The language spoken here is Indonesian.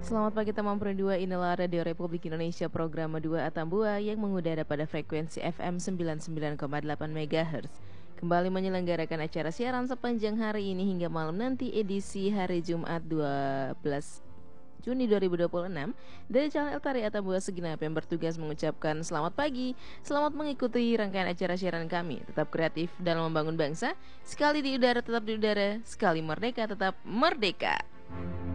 Selamat pagi teman Pro 2, inilah Radio Republik Indonesia program 2 Atambua yang mengudara pada frekuensi FM 99,8 MHz. Kembali menyelenggarakan acara siaran sepanjang hari ini hingga malam nanti edisi hari Jumat 12 Juni 2026 dari channel Tari Atambua segenap yang bertugas mengucapkan selamat pagi, selamat mengikuti rangkaian acara siaran kami. Tetap kreatif dalam membangun bangsa, sekali di udara tetap di udara, sekali merdeka tetap merdeka.